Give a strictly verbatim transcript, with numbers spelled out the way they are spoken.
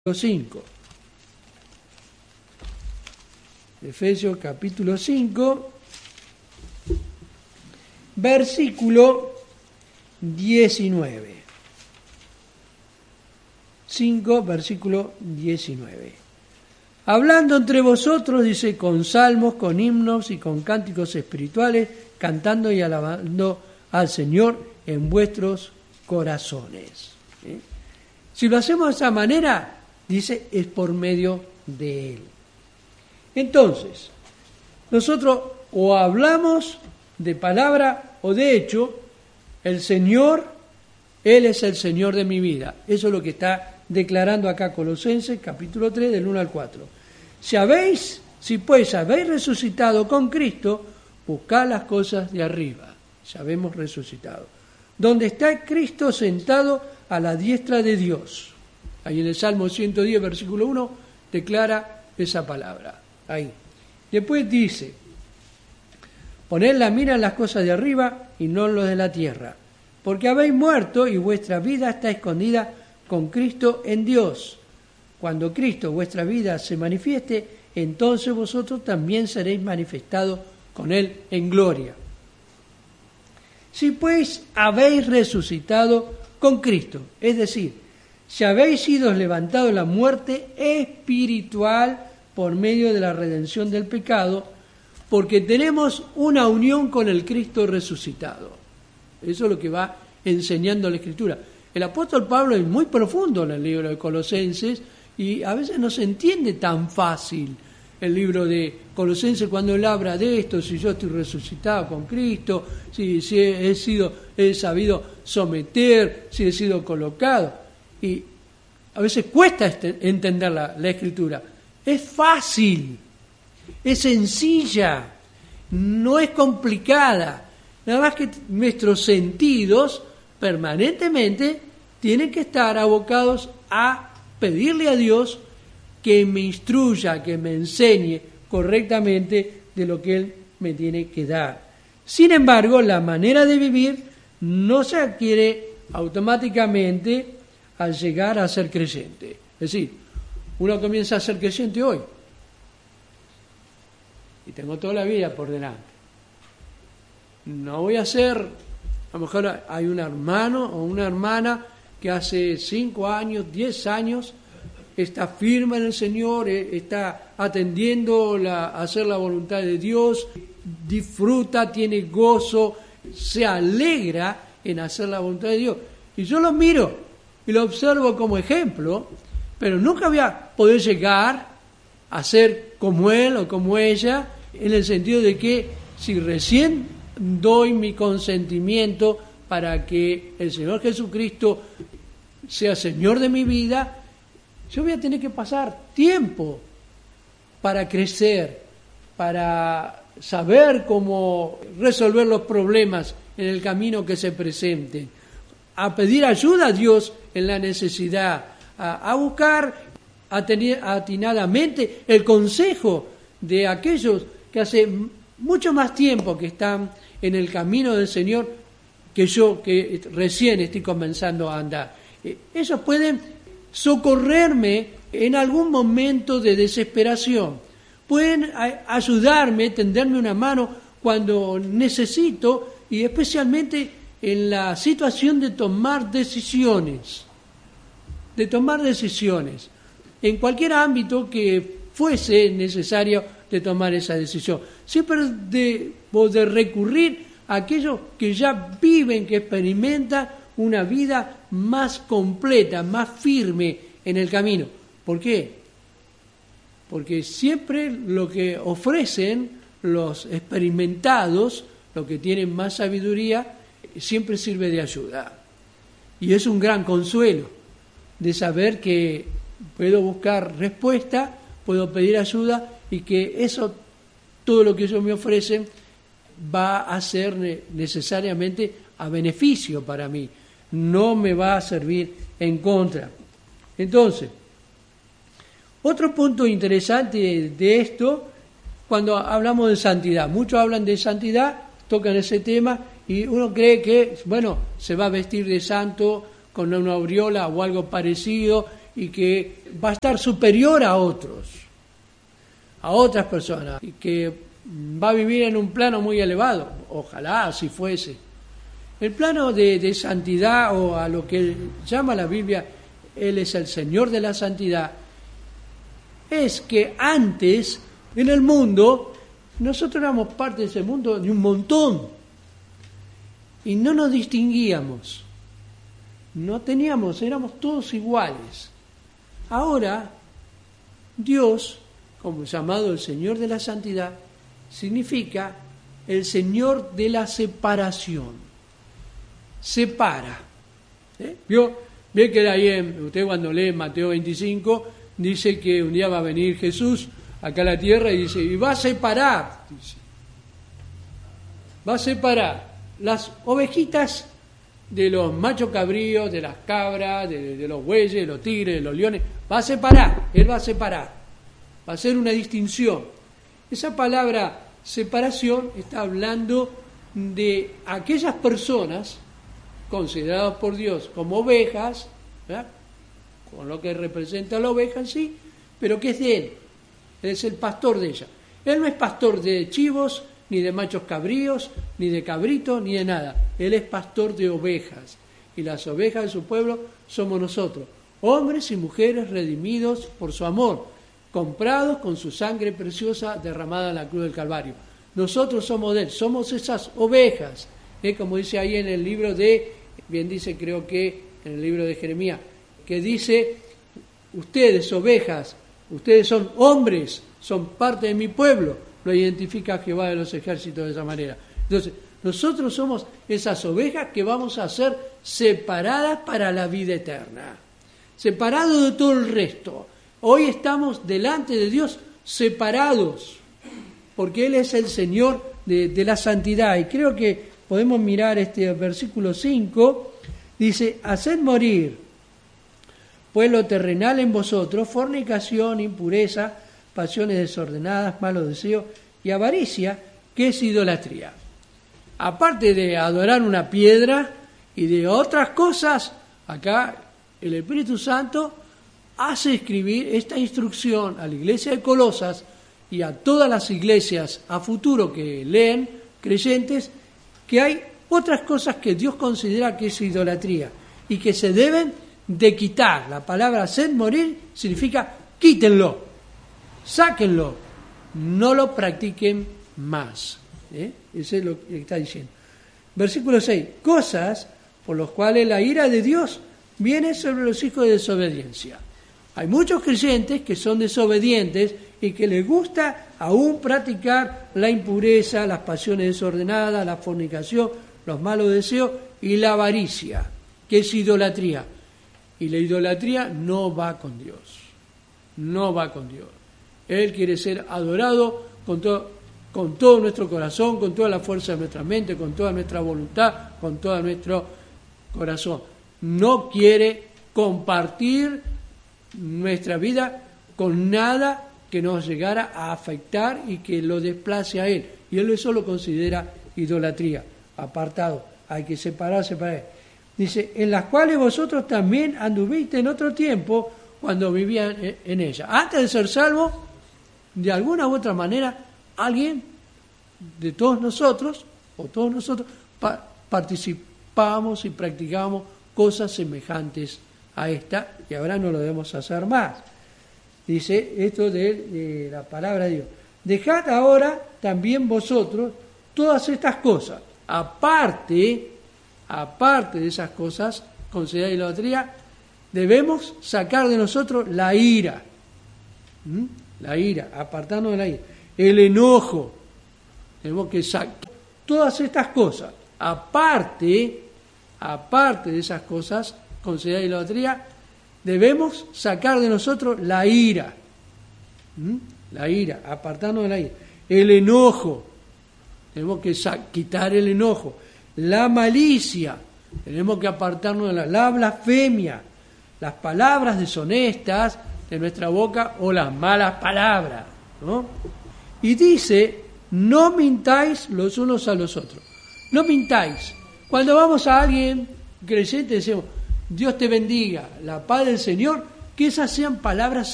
cinco. Efesios capítulo cinco, versículo diecinueve. cinco, versículo diecinueve. Hablando entre vosotros, dice, con salmos, con himnos y con cánticos espirituales, cantando y alabando al Señor en vuestros corazones. ¿Eh? Si lo hacemos de esa manera, dice, es por medio de Él. Entonces, nosotros o hablamos de palabra o de hecho, el Señor, Él es el Señor de mi vida. Eso es lo que está declarando acá Colosenses, capítulo tres, del uno al cuatro. Si habéis, si pues habéis resucitado con Cristo, buscad las cosas de arriba. Ya habemos resucitado. Donde está Cristo sentado a la diestra de Dios. Ahí en el Salmo ciento diez, versículo uno, declara esa palabra. Ahí. Después dice, poned la mira en las cosas de arriba y no en lo de la tierra, porque habéis muerto y vuestra vida está escondida con Cristo en Dios. Cuando Cristo, vuestra vida, se manifieste, entonces vosotros también seréis manifestados con Él en gloria. Si pues habéis resucitado con Cristo, es decir, si habéis sido levantados de la muerte espiritual por medio de la redención del pecado, porque tenemos una unión con el Cristo resucitado. Eso es lo que va enseñando la Escritura. El apóstol Pablo es muy profundo en el libro de Colosenses y a veces no se entiende tan fácil el libro de Colosenses cuando él habla de esto, si yo estoy resucitado con Cristo, si, si he, he sido, he sabido someter, si he sido colocado. Y a veces cuesta este, entender la, la Escritura. Es fácil, es sencilla, no es complicada. Nada más que nuestros sentidos permanentemente tienen que estar abocados a pedirle a Dios que me instruya, que me enseñe correctamente de lo que Él me tiene que dar. Sin embargo, la manera de vivir no se adquiere automáticamente al llegar a ser creyente. Es decir, uno comienza a ser creyente hoy y tengo toda la vida por delante. No voy a ser, a lo mejor hay un hermano o una hermana que hace cinco años, diez años, está firme en el Señor, está atendiendo la, a hacer la voluntad de Dios, disfruta, tiene gozo, se alegra en hacer la voluntad de Dios. Y yo lo miro y lo observo como ejemplo, pero nunca voy a poder llegar a ser como él o como ella, en el sentido de que si recién doy mi consentimiento para que el Señor Jesucristo sea Señor de mi vida, yo voy a tener que pasar tiempo para crecer, para saber cómo resolver los problemas en el camino que se presenten, a pedir ayuda a Dios en la necesidad, a, a buscar atinadamente el consejo de aquellos que hace mucho más tiempo que están en el camino del Señor que yo, que recién estoy comenzando a andar. Ellos pueden socorrerme en algún momento de desesperación, pueden ayudarme, tenderme una mano cuando necesito, y especialmente en la situación de tomar decisiones, de tomar decisiones, en cualquier ámbito que fuese necesario de tomar esa decisión. Siempre debo de recurrir a aquellos que ya viven, que experimentan una vida más completa, más firme en el camino. ¿Por qué? Porque siempre lo que ofrecen los experimentados, los que tienen más sabiduría, siempre sirve de ayuda. Y es un gran consuelo de saber que puedo buscar respuesta, puedo pedir ayuda y que eso, todo lo que ellos me ofrecen, va a ser necesariamente a beneficio para mí. No me va a servir en contra. Entonces, otro punto interesante de esto, cuando hablamos de santidad, muchos hablan de santidad, tocan ese tema y uno cree que, bueno, se va a vestir de santo con una aureola o algo parecido y que va a estar superior a otros, a otras personas, y que va a vivir en un plano muy elevado. Ojalá así fuese. El plano de, de santidad, o a lo que llama la Biblia, Él es el Señor de la santidad, es que antes, en el mundo, nosotros éramos parte de ese mundo de un montón, y no nos distinguíamos, no teníamos, éramos todos iguales. Ahora, Dios, como llamado el Señor de la santidad, significa el Señor de la separación. Separa. ¿Eh? ¿Vio? Ve que ahí en, usted cuando lee Mateo veinticinco, dice que un día va a venir Jesús acá a la tierra y dice, y va a separar, dice, va a separar las ovejitas de los machos cabríos, de las cabras, de, de los bueyes, de los tigres, de los leones. Va a separar, Él va a separar, va a hacer una distinción. Esa palabra separación está hablando de aquellas personas consideradas por Dios como ovejas, ¿verdad?, con lo que representa la oveja en sí, pero que es de Él. Él es el pastor de ella. Él no es pastor de chivos, ni de machos cabríos, ni de cabritos, ni de nada. Él es pastor de ovejas. Y las ovejas de su pueblo somos nosotros, hombres y mujeres redimidos por su amor, comprados con su sangre preciosa derramada en la cruz del Calvario. Nosotros somos de Él, somos esas ovejas, ¿eh? Como dice ahí en el libro de, bien dice creo que en el libro de Jeremías, que dice, ustedes ovejas, ustedes son hombres, son parte de mi pueblo. Lo identifica Jehová de los ejércitos de esa manera. Entonces, nosotros somos esas ovejas que vamos a ser separadas para la vida eterna, separados de todo el resto. Hoy estamos delante de Dios separados, porque Él es el Señor de, de la santidad. Y creo que podemos mirar este versículo cinco, dice, haced morir pues lo terrenal en vosotros, fornicación, impureza, pasiones desordenadas, malos deseos y avaricia, que es idolatría. Aparte de adorar una piedra y de otras cosas, acá el Espíritu Santo hace escribir esta instrucción a la iglesia de Colosas y a todas las iglesias a futuro que leen, creyentes, que hay otras cosas que Dios considera que es idolatría y que se deben de quitar. La palabra hacer morir significa quítenlo, sáquenlo, no lo practiquen más. ¿Eh? Eso es lo que está diciendo. Versículo seis. Cosas por las cuales la ira de Dios viene sobre los hijos de desobediencia. Hay muchos creyentes que son desobedientes y que les gusta aún practicar la impureza, las pasiones desordenadas, la fornicación, los malos deseos y la avaricia, que es idolatría. Y la idolatría no va con Dios, no va con Dios. Él quiere ser adorado con todo, con todo nuestro corazón, con toda la fuerza de nuestra mente, con toda nuestra voluntad, con todo nuestro corazón. No quiere compartir nuestra vida con nada que nos llegara a afectar y que lo desplace a Él. Y Él eso lo considera idolatría, apartado. Hay que separarse para Él. Dice, en las cuales vosotros también anduviste en otro tiempo cuando vivían en ella. Antes de ser salvo, de alguna u otra manera, alguien de todos nosotros, o todos nosotros, pa- participamos y practicamos cosas semejantes a esta, y ahora no lo debemos hacer más. Dice esto de, de la palabra de Dios. Dejad ahora también vosotros todas estas cosas, aparte aparte de esas cosas consideradas idolatría, debemos sacar de nosotros la ira, ¿Mm? la ira, apartarnos de la ira, el enojo, tenemos que sacar todas estas cosas, aparte, aparte de esas cosas consideradas idolatría, debemos sacar de nosotros la ira, ¿Mm? la ira, apartarnos de la ira, el enojo, tenemos que sa- quitar el enojo, la malicia, tenemos que apartarnos de la, la blasfemia, las palabras deshonestas de nuestra boca o las malas palabras, ¿no? Y dice, no mintáis los unos a los otros, no mintáis. Cuando vamos a alguien creyente decimos, Dios te bendiga, la paz del Señor, ¿qué que esas sean palabras